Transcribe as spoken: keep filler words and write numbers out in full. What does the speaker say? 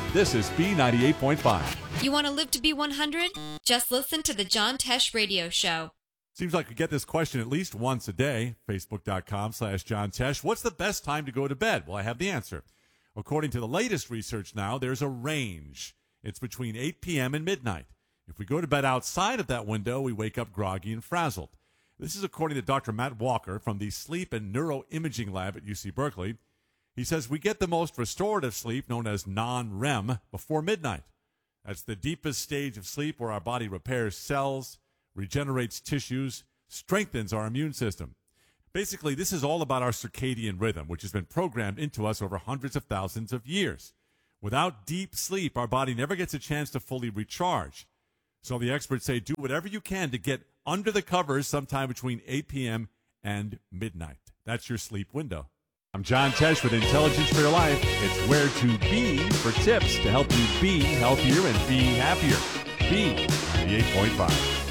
This is B ninety-eight point five. You want to live to be one hundred? Just listen to the John Tesh Radio Show. Seems like we get this question at least once a day. Facebook.com slash John Tesh. What's the best time to go to bed? Well, I have the answer. According to the latest research now, there's a range. It's between eight p.m. and midnight. If we go to bed outside of that window, we wake up groggy and frazzled. This is according to Doctor Matt Walker from the Sleep and Neuroimaging Lab at U C Berkeley. He says we get the most restorative sleep, known as non-R E M, before midnight. That's the deepest stage of sleep where our body repairs cells, regenerates tissues, strengthens our immune system. Basically, this is all about our circadian rhythm, which has been programmed into us over hundreds of thousands of years. Without deep sleep, our body never gets a chance to fully recharge. So the experts say do whatever you can to get under the covers sometime between eight p.m. and midnight. That's your sleep window. I'm John Tesh with Intelligence for Your Life. It's where to be for tips to help you be healthier and be happier. B ninety-eight point five.